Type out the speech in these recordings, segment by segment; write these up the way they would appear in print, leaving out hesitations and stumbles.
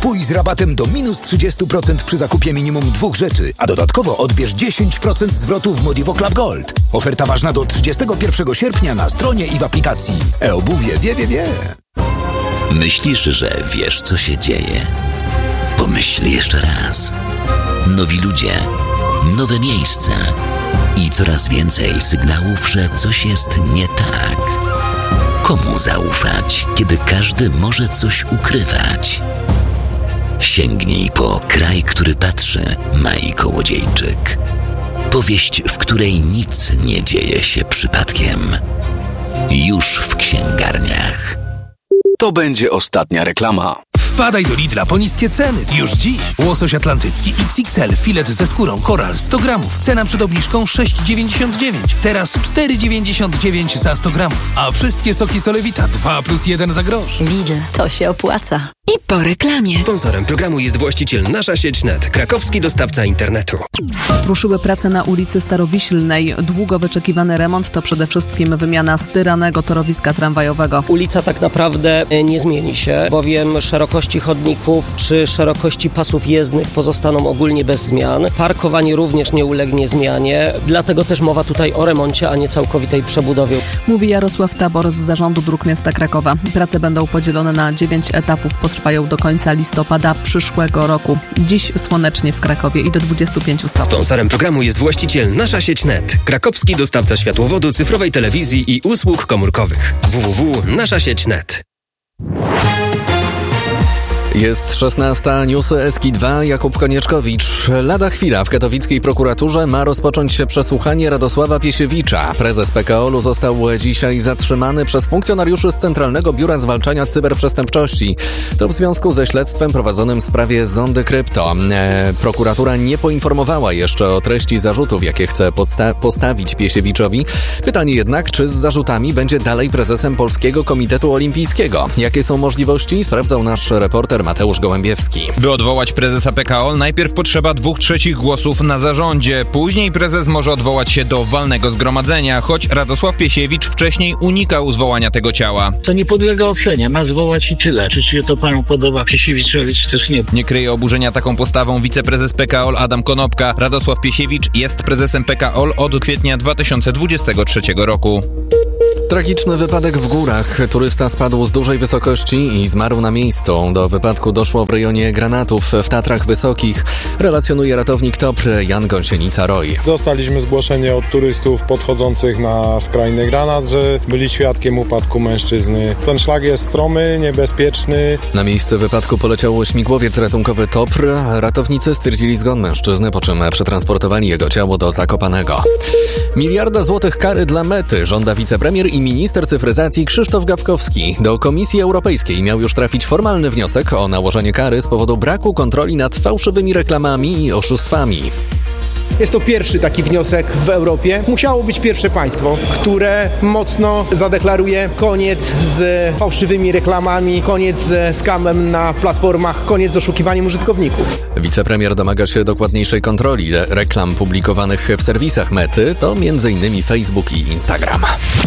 Kupuj z rabatem do minus 30% przy zakupie minimum 2 rzeczy, a dodatkowo odbierz 10% zwrotu w Modivo Club Gold. Oferta ważna do 31 sierpnia na stronie i w aplikacji. E-obuwie wie. Myślisz, że wiesz, co się dzieje? Pomyśl jeszcze raz. Nowi ludzie, nowe miejsca i coraz więcej sygnałów, że coś jest nie tak. Komu zaufać, kiedy każdy może coś ukrywać? Sięgnij po Kraj, który patrzy, Mai Kołodziejczyk. Powieść, w której nic nie dzieje się przypadkiem. Już w księgarniach. To będzie ostatnia reklama. Wpadaj do Lidla po niskie ceny. Już dziś. Łosoś atlantycki XXL, filet ze skórą Koral 100 gramów. Cena przed obniżką 6,99. Teraz 4,99 za 100 gramów. A wszystkie soki Solewita 2+1 za grosz. Lidl, to się opłaca. I po reklamie. Sponsorem programu jest właściciel Nasza Sieć Net, krakowski dostawca internetu. Ruszyły prace na ulicy Starowiślnej. Długo wyczekiwany remont to przede wszystkim wymiana styranego torowiska tramwajowego. Ulica tak naprawdę nie zmieni się, bowiem szerokości chodników czy szerokości pasów jezdnych pozostaną ogólnie bez zmian. Parkowanie również nie ulegnie zmianie, dlatego też mowa tutaj o remoncie, a nie całkowitej przebudowie. Mówi Jarosław Tabor z Zarządu Dróg Miasta Krakowa. Prace będą podzielone na 9 etapów. Potrwają do końca listopada przyszłego roku. Dziś słonecznie w Krakowie i do 25 stopni. Sponsorem programu jest właściciel Nasza Sieć Net, krakowski dostawca światłowodu, cyfrowej telewizji i usług komórkowych. www.naszasieć.net. Jest 16, newsy SK2, Jakub Konieczkowicz. Lada chwila w katowickiej prokuraturze ma rozpocząć się przesłuchanie Radosława Piesiewicza. Prezes PKOL-u został dzisiaj zatrzymany przez funkcjonariuszy z Centralnego Biura Zwalczania Cyberprzestępczości. To w związku ze śledztwem prowadzonym w sprawie Zondy Krypto. Prokuratura nie poinformowała jeszcze o treści zarzutów, jakie chce postawić Piesiewiczowi. Pytanie jednak, czy z zarzutami będzie dalej prezesem Polskiego Komitetu Olimpijskiego. Jakie są możliwości? Sprawdzał nasz reporter Mateusz Gołębiewski. By odwołać prezesa PKOL, najpierw potrzeba 2/3 głosów na zarządzie. Później prezes może odwołać się do walnego zgromadzenia, choć Radosław Piesiewicz wcześniej unikał zwołania tego ciała. To nie podlega ocenie, ma zwołać i tyle. Czy się to panu podoba Piesiewiczowi, czy też nie? Nie kryje oburzenia taką postawą wiceprezes PKOL Adam Konopka. Radosław Piesiewicz jest prezesem PKOL od kwietnia 2023 roku. Tragiczny wypadek w górach. Turysta spadł z dużej wysokości i zmarł na miejscu. Do wypadku doszło w rejonie Granatów w Tatrach Wysokich. Relacjonuje ratownik TOPR Jan Gąsienica-Roy. Dostaliśmy zgłoszenie od turystów podchodzących na skrajny Granat, że byli świadkiem upadku mężczyzny. Ten szlak jest stromy, niebezpieczny. Na miejsce wypadku poleciał śmigłowiec ratunkowy TOPR. Ratownicy stwierdzili zgon mężczyzny, po czym przetransportowali jego ciało do Zakopanego. 1 miliarda złotych kary dla Mety żąda wicepremier i minister cyfryzacji Krzysztof Gawkowski. Do Komisji Europejskiej miał już trafić formalny wniosek o nałożenie kary z powodu braku kontroli nad fałszywymi reklamami i oszustwami. Jest to pierwszy taki wniosek w Europie. Musiało być pierwsze państwo, które mocno zadeklaruje koniec z fałszywymi reklamami, koniec z scamem na platformach, koniec z oszukiwaniem użytkowników. Wicepremier domaga się dokładniejszej kontroli reklam publikowanych w serwisach Mety, to m.in. Facebook i Instagram.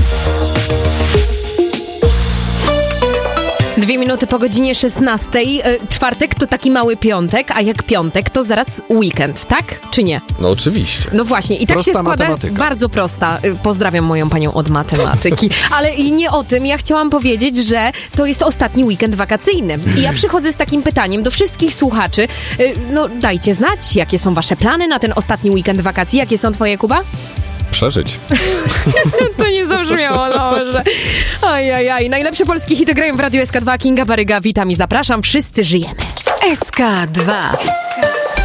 2 minuty po godzinie 16. Czwartek to taki mały piątek, a jak piątek to zaraz weekend, tak? Czy nie? No oczywiście. No właśnie. I tak prosta się składa. Matematyka. Bardzo prosta. Pozdrawiam moją panią od matematyki. Ale i nie o tym. Ja chciałam powiedzieć, że to jest ostatni weekend wakacyjny. I ja przychodzę z takim pytaniem do wszystkich słuchaczy. No dajcie znać, jakie są wasze plany na ten ostatni weekend wakacji. Jakie są twoje, Kuba? Przeżyć. To nie zabrzmiało dobrze. Ajajaj. Najlepsze polskie hity grają w Radiu SK2. Kinga Baryga, witam i zapraszam. Wszyscy żyjemy. SK2.